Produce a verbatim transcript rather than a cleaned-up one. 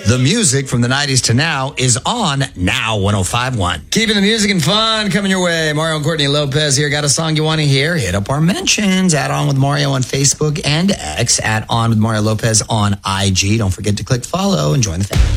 The music from the nineties to now is on Now one oh five point one. Keeping the music and fun coming your way. Mario and Courtney Lopez here. Got a song you want to hear? Hit up our mentions. Add On With Mario on Facebook and X. Add On With Mario Lopez on I G. Don't forget to click follow and join the family.